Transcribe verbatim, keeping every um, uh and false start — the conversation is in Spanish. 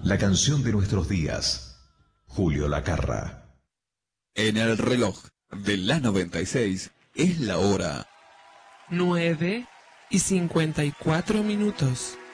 la canción de nuestros días. Julio Lacarra. En el reloj de la noventa y seis es la hora nueve y cincuenta y cuatro minutos.